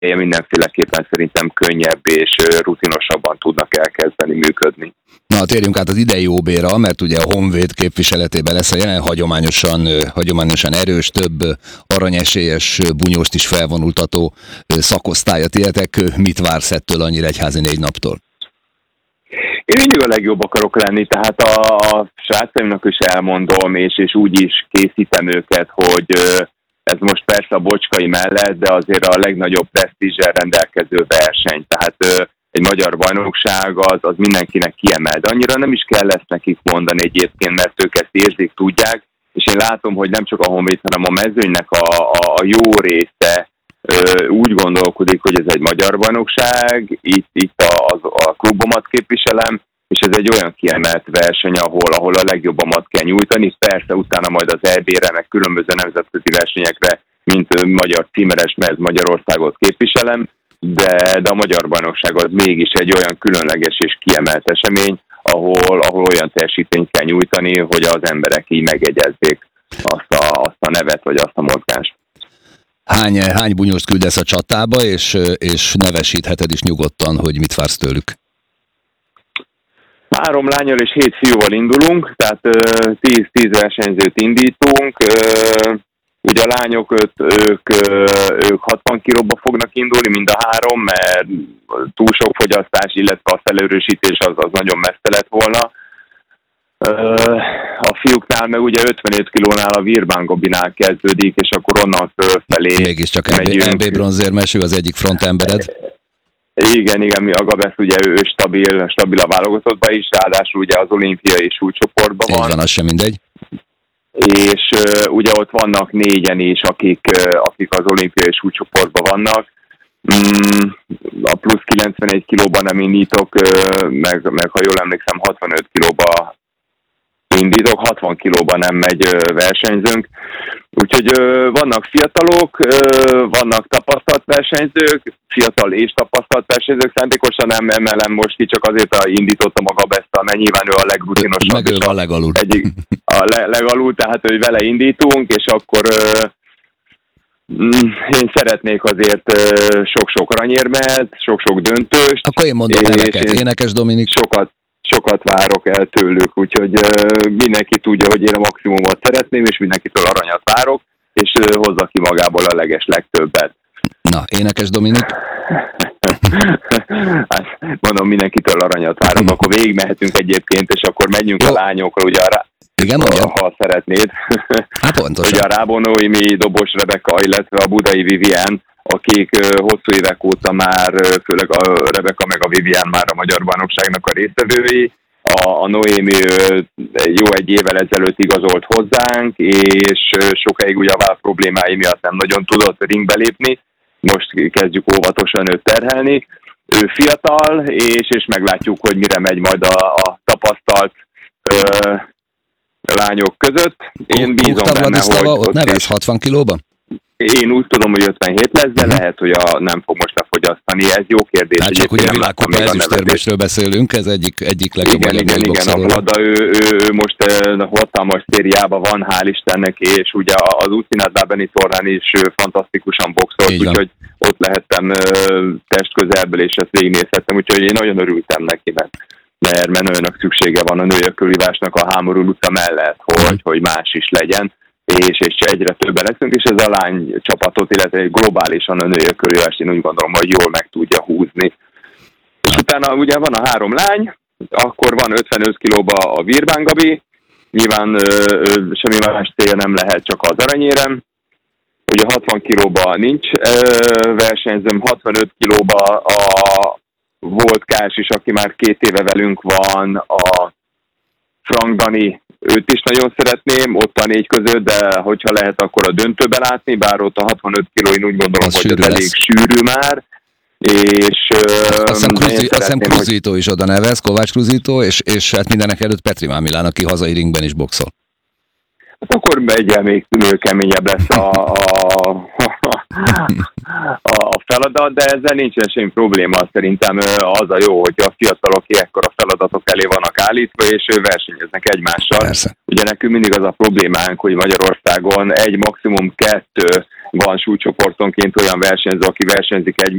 mindenféleképpen szerintem könnyebb és rutinosabban tudnak elkezdeni működni. Na, térjünk át az idei OB-ra, mert ugye a Honvéd képviseletében lesz a jelen hagyományosan erős, több aranyesélyes bunyóst is felvonultató szakosztálya. Tietek mit vársz ettől a Nyíregyházi 4 naptól? Én mindig a legjobb akarok lenni, tehát a srácaimnak is elmondom, és úgy is készítem őket, hogy ez most persze a Bocskai mellett, de azért a legnagyobb presztízsel rendelkező verseny. Tehát egy magyar bajnokság az mindenkinek kiemel. De annyira nem is kell ezt nekik mondani egyébként, mert ők ezt érzik, tudják, és én látom, hogy nem csak a Honvéd, hanem a mezőnynek a jó része úgy gondolkodik, hogy ez egy magyar bajnokság, itt a klubomat képviselem, és ez egy olyan kiemelt verseny, ahol a legjobbamat kell nyújtani, persze utána majd az EB-re, meg különböző nemzetközi versenyekre, mint magyar címeres, mert Magyarországot képviselem, de a magyar bajnokság az mégis egy olyan különleges és kiemelt esemény, ahol olyan teljesítményt kell nyújtani, hogy az emberek így megegyezzék azt a nevet, vagy azt a mozgást. Hány bunyóst küldesz a csatába, és nevesítheted is nyugodtan, hogy mit vársz tőlük? 3 lányal és 7 fiúval indulunk, tehát 10 versenyzőt indítunk. Ugye a lányok ők 60 kilóba fognak indulni, mind a 3, mert túl sok fogyasztás, illetve a felerősítés az nagyon messze lett volna. A fiúknál meg ugye 55 kilónál a Virbán Gabinál kezdődik, és akkor onnan fölfelé mégiscsak MB bronzérmesű az egyik frontembered. Igen, a Gabesz ugye ő stabil a válogatottban is, ráadásul ugye az olimpiai súlycsoportban van. Így van, az sem mindegy. És ugye ott vannak 4-en is, akik az olimpiai súlycsoportban vannak. A plusz 91 kilóban nem indítok, meg ha jól emlékszem 65 kilóba indítok, 60 kilóban nem megy versenyzőnk. Úgyhogy vannak fiatalok, vannak tapasztalt versenyzők, fiatal és tapasztalt versenyzők, szándékosan nem emelem most ki, csak azért indítottam a Gabesztal, mert nyilván ő a legrutinosabb. Meg ő a legalul. Legalul, tehát hogy vele indítunk, és akkor én szeretnék azért sok-sok aranyérmet, sok-sok döntőst. Akkor én mondom neveket, Énekes Dominik. Sokat várok el tőlük, úgyhogy mindenki tudja, hogy én a maximumot szeretném, és mindenkitől aranyat várok, és hozza ki magából a legtöbbet. Na, Énekes Dominik? Hát, mondom, mindenkitől aranyat várok, akkor végigmehetünk egyébként, és akkor menjünk a lányokra, ugye igen, ha szeretnéd. Hát pontosan. Ugye a Rábónói Dobos Rebeka, illetve a Budai Vivien, akik hosszú évek óta már, főleg a Rebeka meg a Vivien már a magyar bajnokságnak a résztvevői. A Noémi jó egy évvel ezelőtt igazolt hozzánk, és sokáig ugye a váll problémái miatt nem nagyon tudott ringbe lépni. Most kezdjük óvatosan őt terhelni. Ő fiatal, és meglátjuk, hogy mire megy majd a tapasztalt lányok között. Én bízom benne, hogy... Ott nevez 60 kilóba? Én úgy tudom, hogy 57 lesz, de lehet, hogy nem fog most lefogyasztani. Ez jó kérdés. Hát csak ugye a világkupa ezüstérmesről beszélünk, ez egyik legjobb igen, a Vlada, ő most hatalmas szériában van, hál' Istennek, és ugye az útszínádlábeni tornán is fantasztikusan boxolt, úgyhogy ott lehettem testközelből, és ezt végignézhettem, úgyhogy én nagyon örültem neki, mert nagyon szüksége van a női körülvívásnak a Hámorul utca mellett, hogy más is legyen. És egyre többen leszünk, és ez a lány csapatot, illetve globálisan a női körüljást én úgy gondolom, hogy jól meg tudja húzni. És utána ugye van a 3 lány, akkor van 55 kilóba a Virbán Gabi, nyilván semmi más célja nem lehet, csak az aranyérem. Ugye 60 kilóba nincs versenyzőm, 65 kilóba a volt Kás is, aki már 2 éve velünk van, a Frank Dani, őt is nagyon szeretném, ott a 4 között, de hogyha lehet, akkor a döntőbe látni, bár ott a 65 kiló, én úgy gondolom, hogy ez elég sűrű már, és azt hiszem Cruzito is oda nevez, Kovács Cruzito, és hát mindenek előtt Petri Mámilán, aki hazai ringben is boxol. Hát akkor egyel még keményebb lesz a feladat, de ezzel nincsen semmi probléma. Szerintem az a jó, hogy a fiatalok ekkora feladatok elé vannak állítva, és versenyeznek egymással. Persze. Ugye nekünk mindig az a problémánk, hogy Magyarországon 1, maximum 2 van súlycsoportonként olyan versenyző, aki versenyzik